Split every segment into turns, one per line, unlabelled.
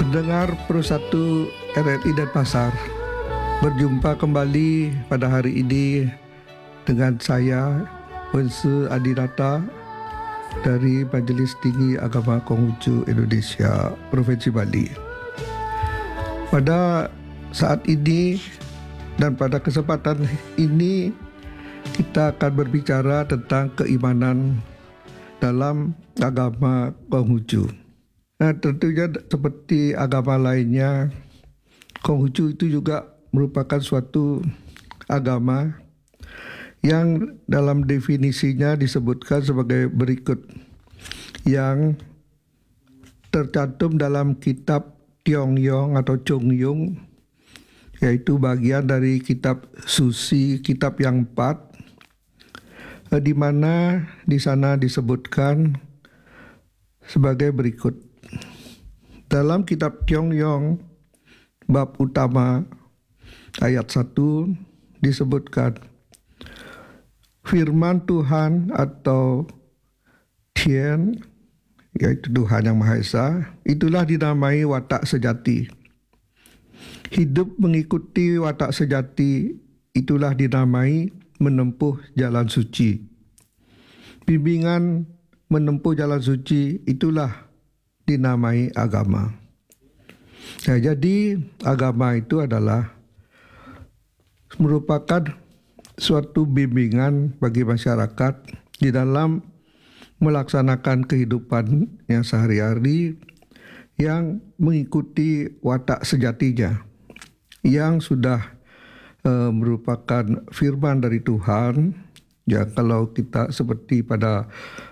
Pendengar Pro 1 RRI Denpasar, berjumpa kembali pada hari ini dengan saya, Wense Adinata dari Majelis Tinggi Agama Konghucu Indonesia Provinsi Bali. Pada saat ini dan pada kesempatan ini kita akan berbicara tentang keimanan dalam agama Konghucu. Nah, tentunya seperti agama lainnya, Konghucu itu juga merupakan suatu agama yang dalam definisinya disebutkan sebagai berikut, yang tercantum dalam kitab Tiongyong atau Chongyong, yaitu bagian dari kitab suci, kitab yang 4, di mana di sana disebutkan sebagai berikut. Dalam kitab Tiongyong bab utama ayat 1 disebutkan, firman Tuhan atau Tien, yaitu Tuhan yang Maha Esa, itulah dinamai watak sejati. Hidup mengikuti watak sejati itulah dinamai menempuh jalan suci. Bimbingan menempuh jalan suci itulah dinamai agama. Nah, jadi agama itu adalah merupakan suatu bimbingan bagi masyarakat di dalam melaksanakan kehidupannya sehari-hari yang mengikuti watak sejatinya, yang sudah merupakan firman dari Tuhan. Ya, kalau kita seperti pada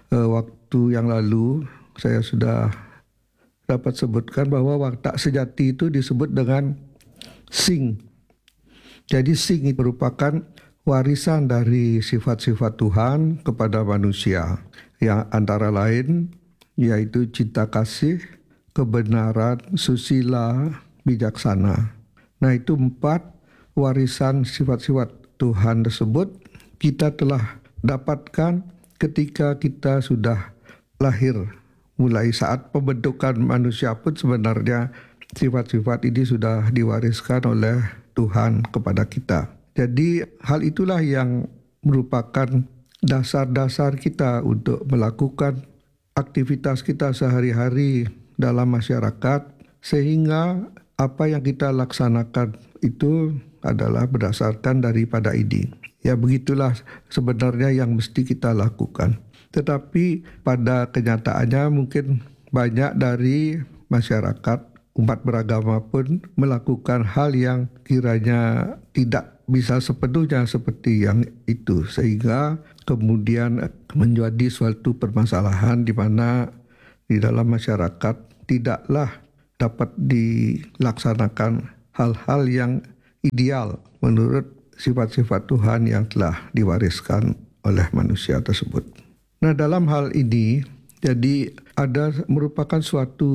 waktu yang lalu saya sudah dapat sebutkan bahwa watak sejati itu disebut dengan Sing. Jadi Sing itu merupakan warisan dari sifat-sifat Tuhan kepada manusia, yang antara lain yaitu cinta kasih, kebenaran, susila, bijaksana. Nah, itu 4 warisan sifat-sifat Tuhan tersebut kita telah dapatkan ketika kita sudah lahir. Mulai saat pembentukan manusia pun sebenarnya sifat-sifat ini sudah diwariskan oleh Tuhan kepada kita. Jadi hal itulah yang merupakan dasar-dasar kita untuk melakukan aktivitas kita sehari-hari dalam masyarakat, sehingga apa yang kita laksanakan itu adalah berdasarkan daripada ini. Ya, begitulah sebenarnya yang mesti kita lakukan. Tetapi pada kenyataannya mungkin banyak dari masyarakat, umat beragama pun melakukan hal yang kiranya tidak bisa sepenuhnya seperti yang itu, sehingga kemudian menjadi suatu permasalahan di mana di dalam masyarakat tidaklah dapat dilaksanakan hal-hal yang ideal menurut sifat-sifat Tuhan yang telah diwariskan oleh manusia tersebut. Nah, dalam hal ini jadi ada merupakan suatu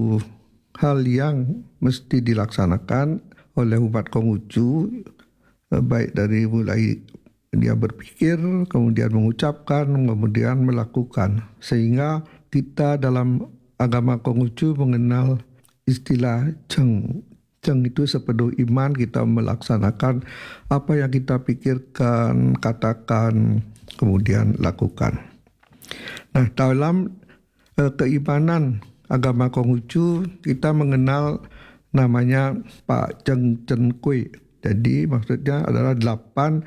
hal yang mesti dilaksanakan oleh umat Konghucu, baik dari mulai dia berpikir, kemudian mengucapkan, kemudian melakukan, sehingga kita dalam agama Konghucu mengenal istilah Cheng. Cheng itu sepenuh iman kita melaksanakan apa yang kita pikirkan, katakan, kemudian lakukan. Nah, dalam keimanan agama Konghucu kita mengenal namanya Pak Cheng Chen Kui. Jadi maksudnya adalah 8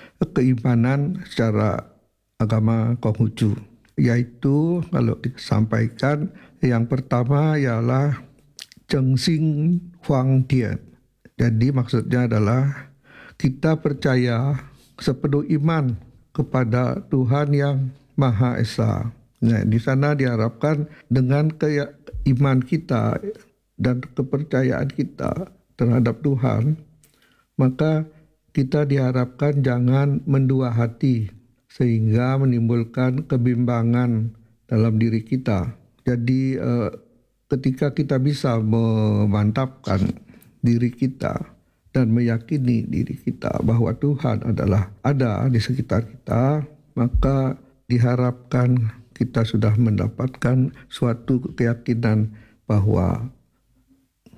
keimanan secara agama Konghucu, yaitu kalau disampaikan yang pertama ialah Cheng Xing Huang Tian. Jadi maksudnya adalah kita percaya sepenuh iman kepada Tuhan yang Maha Esa. Nah, di sana diharapkan dengan iman kita dan kepercayaan kita terhadap Tuhan, maka kita diharapkan jangan mendua hati sehingga menimbulkan kebimbangan dalam diri kita. Jadi ketika kita bisa memantapkan diri kita dan meyakini diri kita bahwa Tuhan adalah ada di sekitar kita, maka diharapkan kita sudah mendapatkan suatu keyakinan bahwa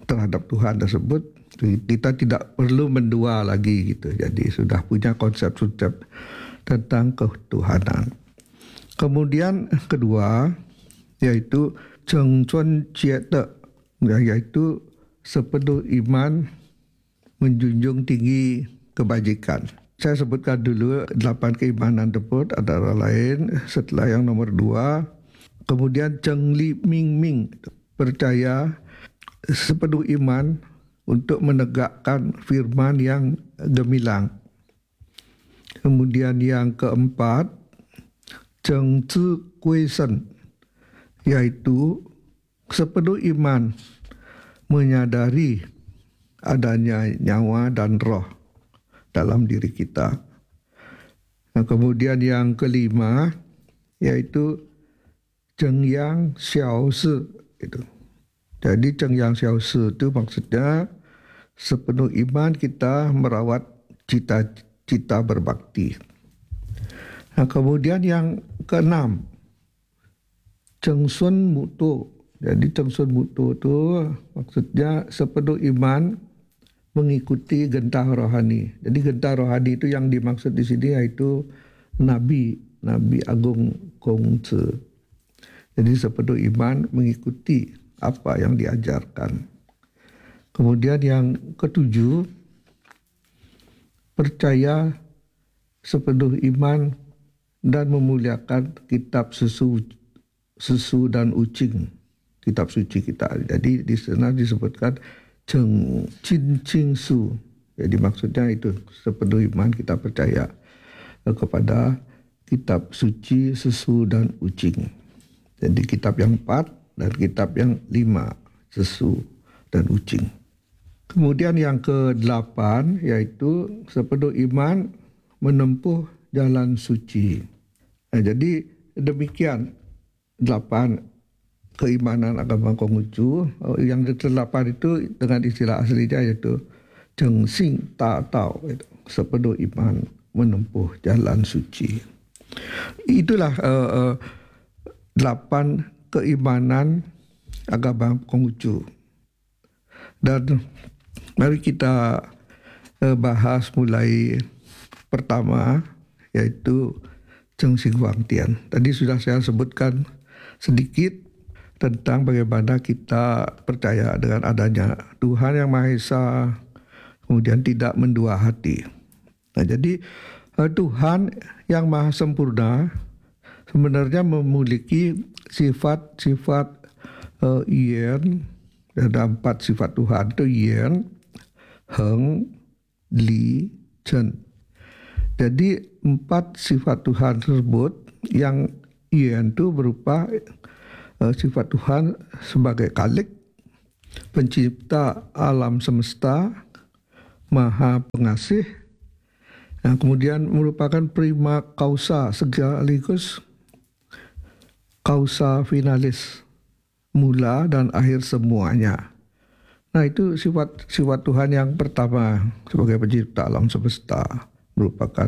terhadap Tuhan tersebut, kita tidak perlu mendua lagi gitu. Jadi sudah punya konsep-konsep tentang ketuhanan. Kemudian kedua yaitu Cheng Chun Jie De, yaitu sepenuh iman menjunjung tinggi kebajikan. Saya sebutkan dulu 8 keimanan tersebut antara lain. Setelah yang nomor 2, kemudian Cheng Li Ming Ming, percaya sepenuh iman untuk menegakkan firman yang gemilang. Kemudian yang keempat, Cheng Zi Gui Shen, yaitu sepenuh iman menyadari adanya nyawa dan roh dalam diri kita. Nah, kemudian yang kelima, yaitu Cheng Yang Xiao Si itu. Jadi Cheng Yang Xiao Si itu maksudnya sepenuh iman kita merawat cita-cita berbakti. Nah, kemudian yang keenam, Cheng Sun Mutu. Jadi Cheng Sun Mutu itu maksudnya sepenuh iman mengikuti genta rohani. Jadi genta rohani itu yang dimaksud di sini yaitu Nabi Agung Kongzi. Jadi sepenuh iman mengikuti apa yang diajarkan. Kemudian yang ketujuh, percaya sepenuh iman dan memuliakan kitab susu dan ucing, kitab suci kita. Jadi di sana disebutkan Cheng Chin Ching Su. Jadi maksudnya itu sepenuh iman kita percaya kepada kitab suci, susu dan ucing. Jadi kitab yang 4 dan kitab yang 5, susu dan ucing. Kemudian yang ke-8 yaitu sepenuh iman menempuh jalan suci. Nah, jadi demikian 8 keimanan agama Konghucu. Yang ke-8 itu dengan istilah aslinya yaitu Cheng Xing Ta Tao, sepenuh iman menempuh jalan suci. Itulah 8 keimanan agama Konghucu. Dan mari kita bahas mulai pertama yaitu Cheng Xing Huang Tian. Tadi sudah saya sebutkan sedikit tentang bagaimana kita percaya dengan adanya Tuhan yang Maha Esa, kemudian tidak mendua hati. Nah, jadi Tuhan yang Maha Sempurna sebenarnya memiliki sifat-sifat Yin. Ada 4 sifat Tuhan itu Yin, Heng, Li, Chen. Jadi 4 sifat Tuhan tersebut yang Yin itu berupa sifat Tuhan sebagai Khalik, pencipta alam semesta, Maha Pengasih. Nah, kemudian merupakan prima causa sekaligus causa finalis, mula dan akhir semuanya. Nah, itu sifat Tuhan yang pertama sebagai pencipta alam semesta, merupakan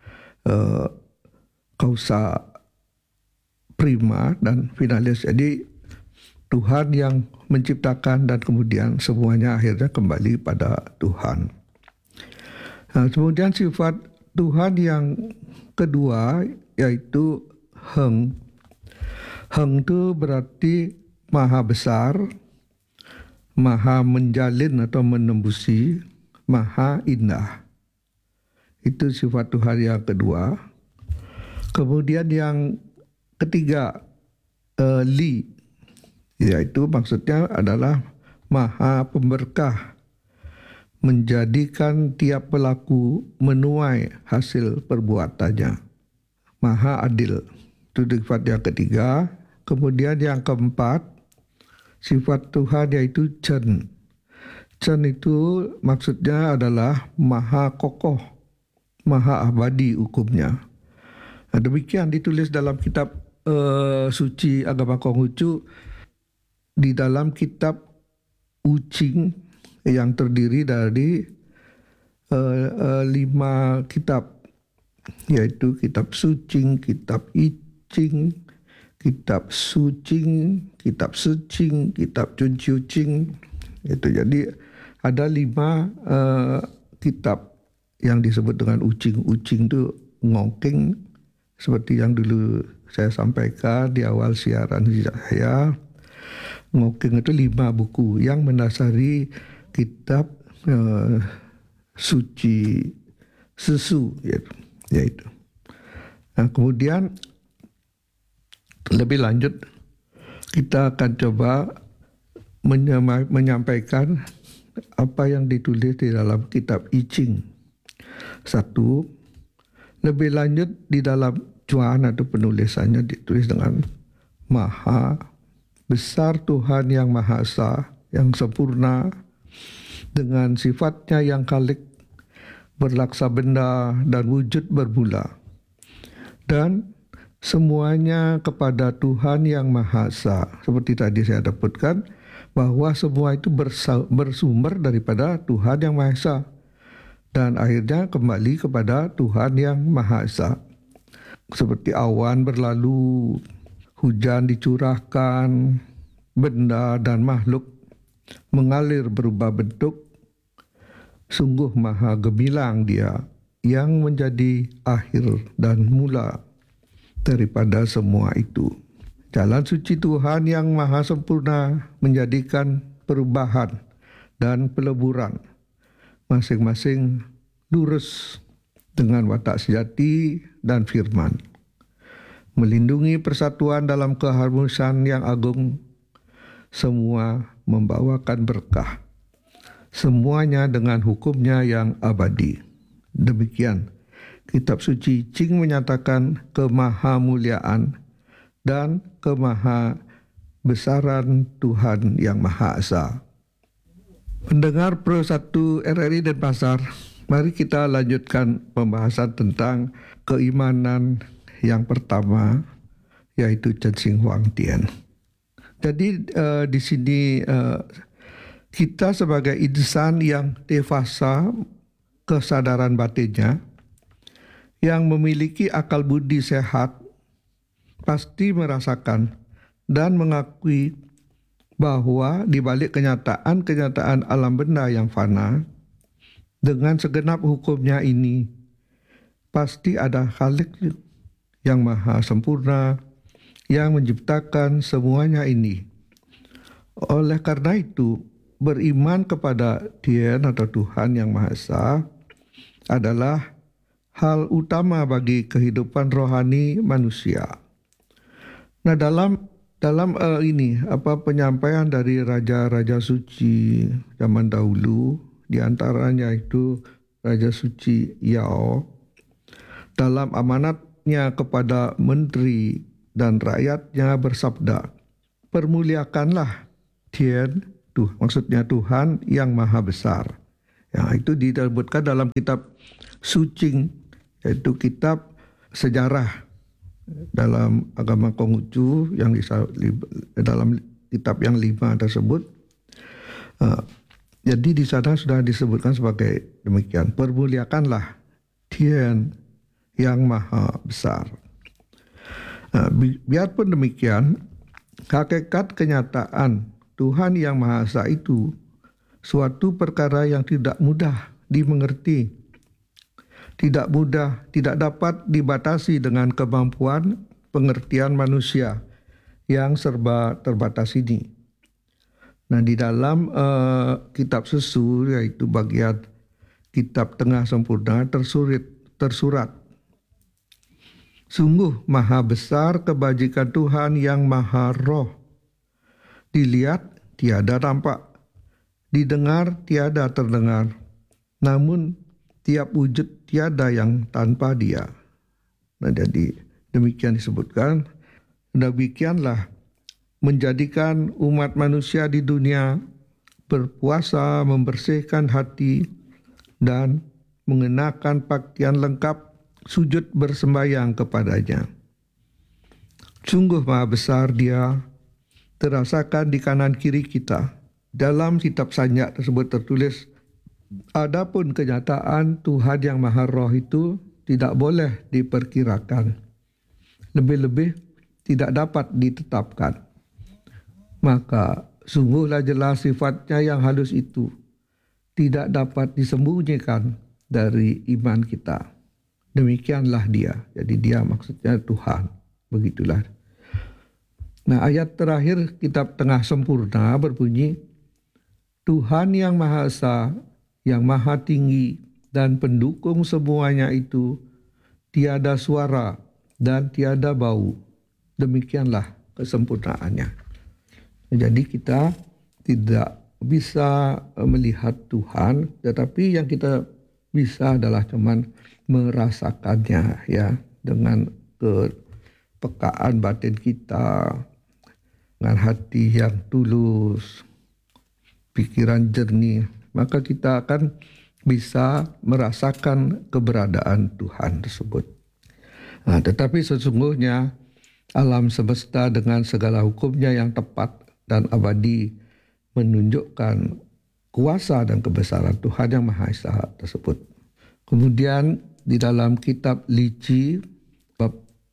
causa prima dan finalis. Jadi Tuhan yang menciptakan dan kemudian semuanya akhirnya kembali pada Tuhan. Nah, kemudian sifat Tuhan yang kedua yaitu Heng. Heng itu berarti maha besar, maha menjalin atau menembusi, maha indah. Itu sifat Tuhan yang kedua. Kemudian yang ketiga, Li, yaitu maksudnya adalah maha pemberkah, menjadikan tiap pelaku menuai hasil perbuatannya, maha adil. Itu sifat yang ketiga. Kemudian yang keempat, sifat Tuhan yaitu Chen. Chen itu maksudnya adalah maha kokoh, maha abadi hukumnya. Nah, demikian ditulis dalam kitab suci agama Konghucu, di dalam kitab Ucing yang terdiri dari 5 kitab, yaitu kitab Sucing, kitab Icing, kitab Sucing, kitab Secing, kitab Chunqiucing, Itu jadi ada 5 kitab yang disebut dengan ucing. Ucing itu ngongking, seperti yang dulu saya sampaikan di awal siaran saya. Ngongking itu 5 buku yang mendasari kitab suci susu, yaitu. Nah, kemudian lebih lanjut kita akan coba menyampaikan apa yang ditulis di dalam kitab I Ching. 1. Lebih lanjut di dalam cuan atau penulisannya ditulis dengan Maha Besar Tuhan yang Maha Esa, yang sempurna, dengan sifatnya yang khalik, berlaksa benda dan wujud bermula. Dan semuanya kepada Tuhan yang Maha Esa. Seperti tadi saya dapatkan bahwa semua itu bersumber daripada Tuhan yang Maha Esa. Dan akhirnya kembali kepada Tuhan yang Maha Esa. Seperti awan berlalu, hujan dicurahkan, benda dan makhluk mengalir berubah bentuk. Sungguh maha gemilang Dia yang menjadi akhir dan mula daripada semua itu. Jalan suci Tuhan yang maha sempurna menjadikan perubahan dan peleburan masing-masing lurus dengan watak sejati dan firman, melindungi persatuan dalam keharmonisan yang agung, semua membawakan berkah, semuanya dengan hukumnya yang abadi. Demikian kitab suci Ching menyatakan kemahamuliaan dan kemahabesaran Tuhan yang Maha Esa. Pendengar Pro 1 RRI Denpasar, mari kita lanjutkan pembahasan tentang keimanan yang pertama, yaitu Chen Xing Huang Tian. Jadi di sini kita sebagai insan yang dewasa kesadaran batinnya, yang memiliki akal budi sehat, pasti merasakan dan mengakui bahwa di balik kenyataan alam benda yang fana, dengan segenap hukumnya ini, pasti ada Khalik yang maha sempurna yang menciptakan semuanya ini. Oleh karena itu, beriman kepada Dia atau Tuhan yang Maha Esa adalah hal utama bagi kehidupan rohani manusia. Nah, dalam penyampaian dari raja-raja suci zaman dahulu, di antaranya itu Raja Suci Yao, dalam amanatnya kepada menteri dan rakyatnya bersabda, permuliakanlah Tian, maksudnya Tuhan yang Maha Besar. Ya, itu disebutkan dalam kitab Sucing, yaitu kitab sejarah dalam agama Konghucu, yang dalam kitab yang 5 tersebut. Jadi di sana sudah disebutkan sebagai demikian, permuliakanlah Tian yang Maha Besar. Biarpun demikian, hakikat kenyataan Tuhan yang Maha Esa itu suatu perkara yang tidak mudah dimengerti, tidak dapat dibatasi dengan kemampuan pengertian manusia yang serba terbatas ini. Nah, di dalam kitab Sesu, yaitu bagian kitab tengah sempurna, tersurat, sungguh maha besar kebajikan Tuhan yang maha roh. Dilihat tiada nampak, didengar tiada terdengar, namun tiap wujud tiada yang tanpa Dia. Nah, jadi demikian disebutkan. Demikianlah menjadikan umat manusia di dunia berpuasa, membersihkan hati, dan mengenakan pakaian lengkap, sujud bersembahyang kepadanya. Sungguh maha besar Dia, terasakan di kanan kiri kita. Dalam kitab Sanjak tersebut tertulis, adapun kenyataan Tuhan yang Maha Roh itu tidak boleh diperkirakan, lebih-lebih tidak dapat ditetapkan. Maka sungguhlah jelas sifatnya yang halus itu tidak dapat disembunyikan dari iman kita. Demikianlah dia. Jadi dia maksudnya Tuhan. Begitulah. Nah, ayat terakhir kitab Tengah Sempurna berbunyi, Tuhan yang Maha Esa, yang Maha Tinggi dan pendukung semuanya itu, tiada suara dan tiada bau. Demikianlah kesempurnaannya. Jadi kita tidak bisa melihat Tuhan, tetapi yang kita bisa adalah cuman merasakannya ya, dengan kepekaan batin kita, dengan hati yang tulus, pikiran jernih, maka kita akan bisa merasakan keberadaan Tuhan tersebut. Nah, tetapi sesungguhnya alam semesta dengan segala hukumnya yang tepat dan abadi menunjukkan kuasa dan kebesaran Tuhan yang Maha Esa tersebut. Kemudian di dalam kitab Lici bab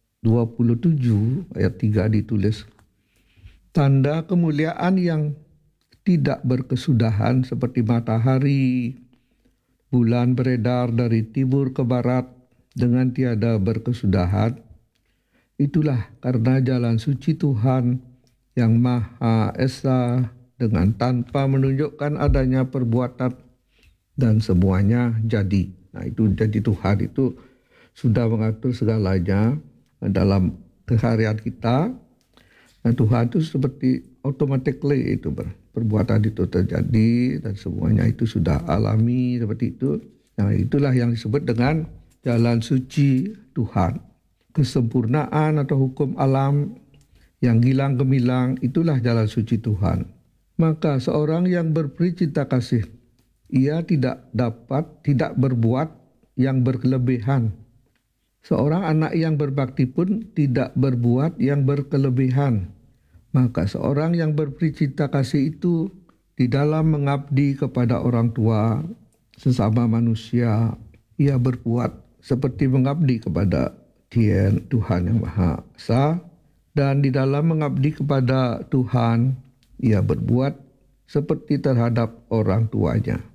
27 ayat 3 ditulis, tanda kemuliaan yang tidak berkesudahan seperti matahari, bulan beredar dari timur ke barat dengan tiada berkesudahan. Itulah karena jalan suci Tuhan yang Maha Esa dengan tanpa menunjukkan adanya perbuatan dan semuanya jadi. Nah, itu jadi Tuhan itu sudah mengatur segalanya dalam keseharian kita. Nah, Tuhan itu seperti automatically itu perbuatan itu terjadi dan semuanya itu sudah alami seperti itu. Nah, itulah yang disebut dengan jalan suci Tuhan. Kesempurnaan atau hukum alam yang gilang gemilang, itulah jalan suci Tuhan. Maka seorang yang berperi cinta kasih, ia tidak berbuat yang berkelebihan. Seorang anak yang berbakti pun tidak berbuat yang berkelebihan. Maka seorang yang berperi cinta kasih itu di dalam mengabdi kepada orang tua, sesama manusia, ia berbuat seperti mengabdi kepada Tuhan yang Maha Esa, dan di dalam mengabdi kepada Tuhan, ia berbuat seperti terhadap orang tuanya.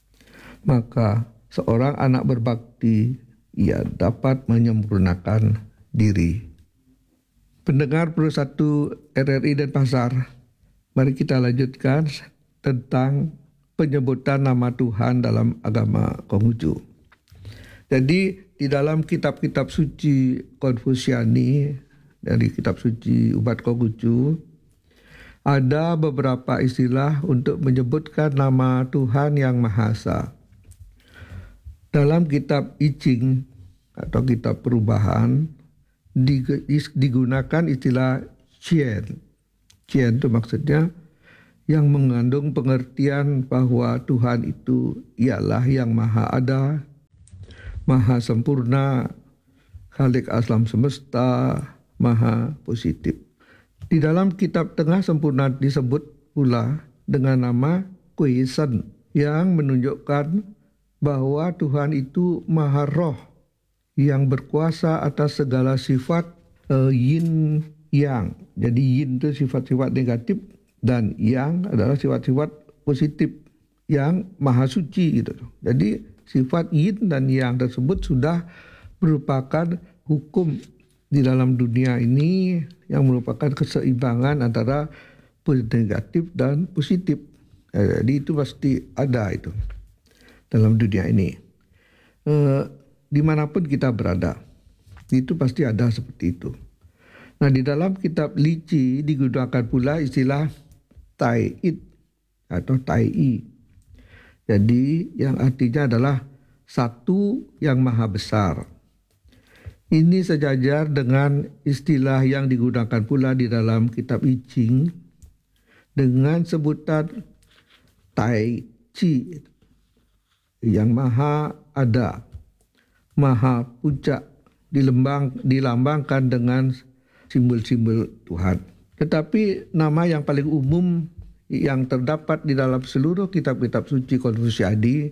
Maka seorang anak berbakti, ia dapat menyempurnakan diri. Pendengar Pro 1 RRI Denpasar, mari kita lanjutkan tentang penyebutan nama Tuhan dalam agama Konghucu. Jadi di dalam kitab-kitab suci Konfusiani, dari kitab suci umat Konghucu, ada beberapa istilah untuk menyebutkan nama Tuhan yang Maha Esa. Dalam kitab I Ching atau kitab perubahan digunakan istilah Qian. Qian itu maksudnya yang mengandung pengertian bahwa Tuhan itu ialah yang Maha Ada, Maha Sempurna, Khalik Alam Semesta, Maha Positif. Di dalam kitab Tengah Sempurna disebut pula dengan nama Kuisan yang menunjukkan bahwa Tuhan itu Maha Roh yang berkuasa atas segala sifat yin yang. Jadi yin itu sifat-sifat negatif dan yang adalah sifat-sifat positif yang maha suci gitu. Jadi sifat yin dan yang tersebut sudah merupakan hukum di dalam dunia ini yang merupakan keseimbangan antara negatif dan positif. Jadi itu pasti ada itu dalam dunia ini. Dimanapun kita berada, itu pasti ada seperti itu. Nah, di dalam kitab Lici digunakan pula istilah Tai-it atau Tai-i. Jadi yang artinya adalah satu yang maha besar. Ini sejajar dengan istilah yang digunakan pula di dalam kitab I Ching dengan sebutan Tai Chi, yang maha ada, maha puncak, dilambangkan dengan simbol-simbol Tuhan. Tetapi nama yang paling umum yang terdapat di dalam seluruh kitab-kitab suci Konfusiani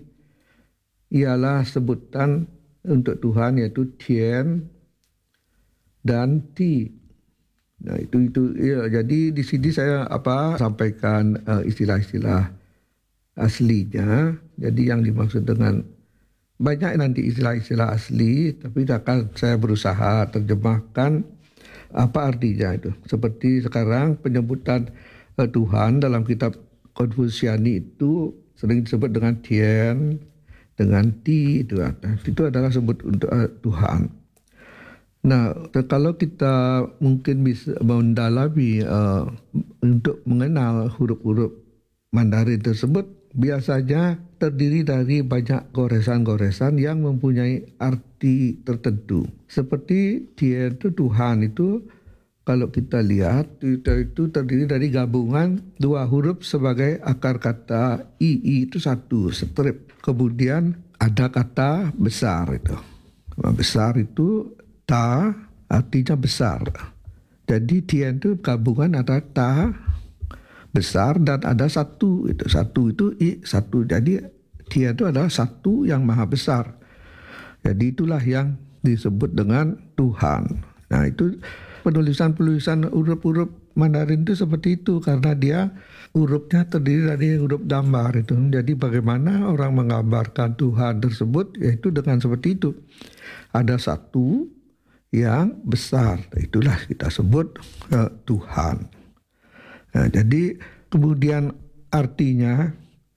ialah sebutan untuk Tuhan, yaitu Tian dan Ti. Nah itu ya, jadi di sini saya sampaikan istilah-istilah aslinya. Jadi yang dimaksud dengan banyak nanti istilah-istilah asli, tapi akan saya berusaha terjemahkan apa artinya itu. Seperti sekarang penyebutan Tuhan dalam kitab Konfusiani itu sering disebut dengan Tien, dengan Ti, itu adalah sebut untuk Tuhan. Nah, kalau kita mungkin bisa mendalami untuk mengenal huruf-huruf Mandarin tersebut, biasanya terdiri dari banyak goresan-goresan yang mempunyai arti tertentu. Seperti dia itu Tuhan itu, kalau kita lihat itu terdiri dari gabungan dua huruf sebagai akar kata I itu satu strip. Kemudian ada kata besar itu. Besar itu ta, artinya besar. Jadi dia itu gabungan ada ta besar dan ada satu itu i satu, jadi dia itu adalah satu yang maha besar. Jadi itulah yang disebut dengan Tuhan. Nah itu penulisan huruf-huruf Mandarin itu seperti itu, karena dia hurufnya terdiri dari huruf damar itu. Jadi bagaimana orang menggambarkan Tuhan tersebut, yaitu dengan seperti itu, ada satu yang besar, itulah kita sebut Tuhan. Nah, jadi kemudian artinya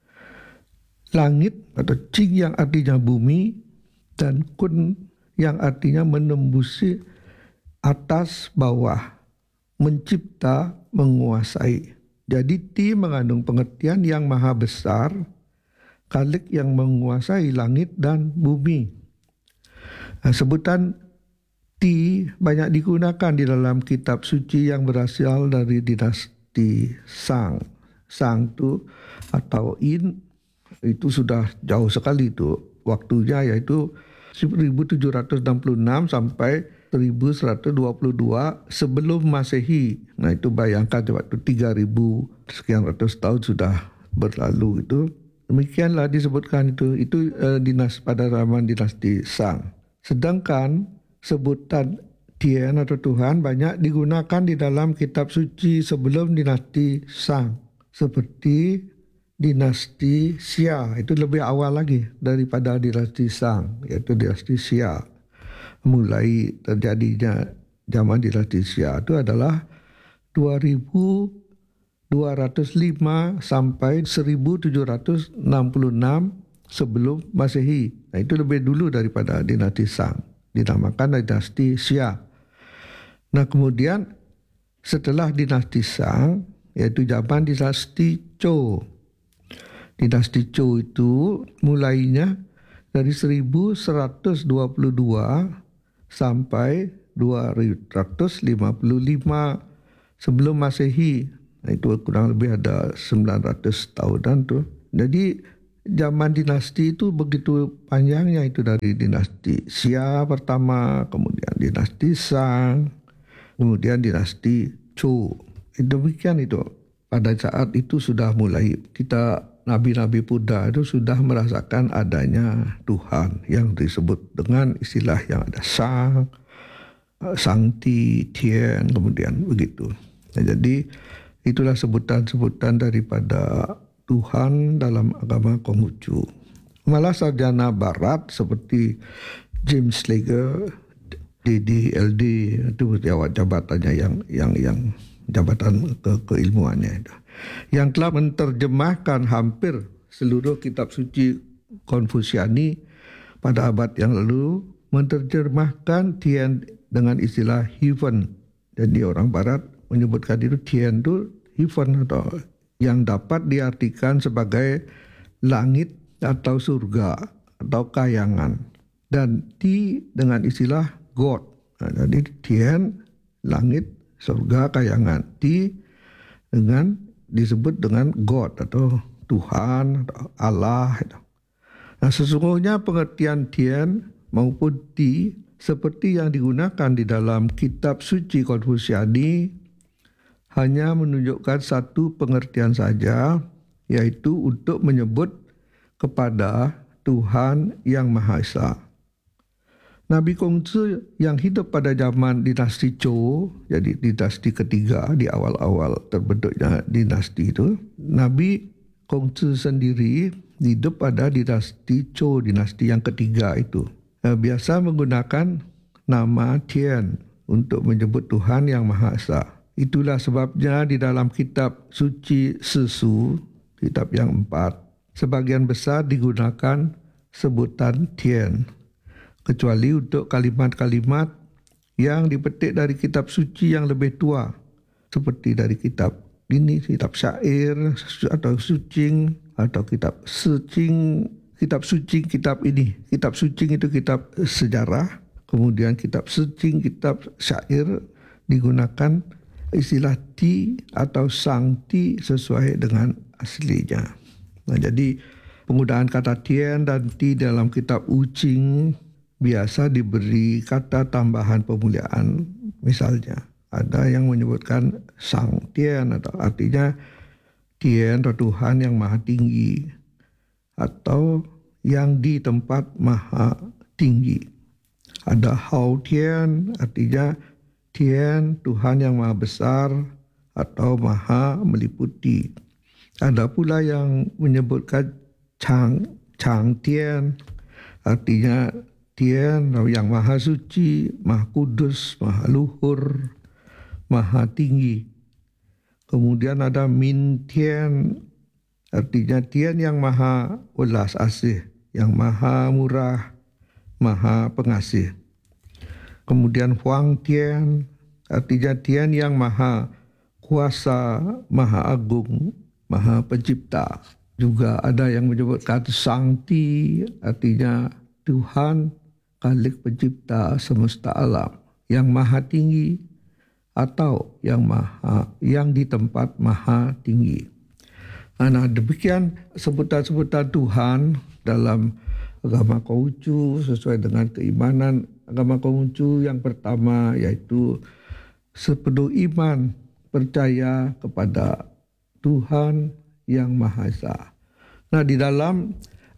langit atau Cing yang artinya bumi dan Kun yang artinya menembusi atas bawah, mencipta, menguasai. Jadi Ti mengandung pengertian yang maha besar, Khalik yang menguasai langit dan bumi. Nah, sebutan Ti banyak digunakan di dalam kitab suci yang berasal dari dinasti Sang. Sang itu atau In itu sudah jauh sekali itu waktunya, yaitu 1766 sampai 1122 sebelum Masehi. Nah itu bayangkan waktu 3000 sekian ratus tahun sudah berlalu itu. Demikianlah disebutkan itu pada zaman dinasti Sang. Sedangkan sebutan Tien atau Tuhan banyak digunakan di dalam kitab suci sebelum dinasti Sang, seperti dinasti Xia. Itu lebih awal lagi daripada dinasti Sang, yaitu dinasti Xia. Mulai terjadinya zaman dinasti Xia itu adalah 2205 sampai 1766 sebelum Masehi. Nah itu lebih dulu daripada dinasti Sang, dinamakan dinasti Xia. Nah kemudian setelah dinasti Sang, yaitu zaman dinasti Zhou. Dinasti Zhou itu mulainya dari 1122 sampai 255 sebelum Masehi. Nah itu kurang lebih ada 900 tahunan tuh. Jadi zaman dinasti itu begitu panjangnya, itu dari dinasti Xia pertama, kemudian dinasti Sang, kemudian dinasti Zhou. Demikian itu. Pada saat itu sudah mulai kita nabi-nabi Buddha itu sudah merasakan adanya Tuhan yang disebut dengan istilah yang ada Sang, Sangti, Tien, kemudian begitu. Nah, jadi itulah sebutan-sebutan daripada Tuhan dalam agama Konghucu. Malah sarjana barat seperti James Slager, DD, LD itu jabatannya yang jabatan keilmuannya itu, yang telah menerjemahkan hampir seluruh kitab suci Konfusiani pada abad yang lalu, menerjemahkan Tien dengan istilah heaven. Jadi orang barat menyebutkan itu Tien itu heaven, atau yang dapat diartikan sebagai langit atau surga atau kayangan, dan Ti dengan istilah God. Nah, jadi Tien langit, surga, kayangan. Ti dengan disebut dengan God atau Tuhan atau Allah. Nah sesungguhnya pengertian Tien maupun Ti seperti yang digunakan di dalam kitab suci Konfusiani hanya menunjukkan satu pengertian saja, yaitu untuk menyebut kepada Tuhan yang Maha Esa. Nabi Kongzi yang hidup pada zaman dinasti Zhou, jadi dinasti ketiga di awal-awal terbentuknya dinasti itu. Nabi Kongzi sendiri hidup pada dinasti Zhou, dinasti yang ketiga itu. Biasa menggunakan nama Tian untuk menyebut Tuhan Yang Maha Esa. Itulah sebabnya di dalam kitab suci Sisu, kitab yang 4, sebagian besar digunakan sebutan Tian. Kecuali untuk kalimat-kalimat yang dipetik dari kitab suci yang lebih tua, seperti dari kitab ini, kitab syair atau sucing, atau kitab sucing, kitab sucing, kitab ini. Kitab sucing itu kitab sejarah, kemudian kitab sucing, kitab syair digunakan istilah ti atau sang ti sesuai dengan aslinya. Nah, jadi penggunaan kata tian dan ti dalam kitab ucing biasa diberi kata tambahan pemuliaan. Misalnya, ada yang menyebutkan Sang Tian, atau artinya Tian atau Tuhan yang maha tinggi, atau yang di tempat maha tinggi. Ada Hao Tian, artinya Tian, Tuhan yang maha besar atau maha meliputi. Ada pula yang menyebutkan Chang Tian, artinya Tian yang maha suci, maha kudus, maha luhur, maha tinggi. Kemudian ada Min Tian, artinya Tian yang maha welas asih, yang maha murah, maha pengasih. Kemudian Huang Tian, artinya Tian yang maha kuasa, maha agung, maha pencipta. Juga ada yang menyebutkan Sang Ti, artinya Tuhan Khalik pencipta semesta alam yang maha tinggi atau yang di tempat maha tinggi. Nah, demikian sebutan-sebutan Tuhan dalam agama Konghucu sesuai dengan keimanan agama Konghucu. Yang pertama yaitu sepenuh iman percaya kepada Tuhan Yang Maha Esa. Nah, di dalam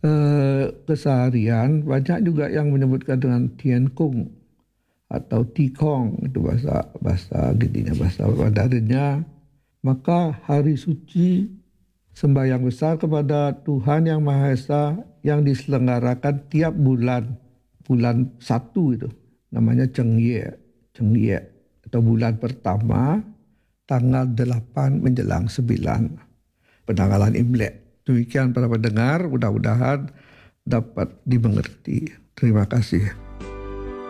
keseharian banyak juga yang menyebutkan dengan Tian Kung atau Tikong, itu bahasa Mandarinnya. Maka hari suci sembahyang besar kepada Tuhan Yang Maha Esa yang diselenggarakan tiap bulan 1 itu namanya Chengye atau bulan pertama tanggal 8 menjelang 9 penanggalan Imlek. Demikian para pendengar, mudah-mudahan dapat dimengerti. Terima kasih.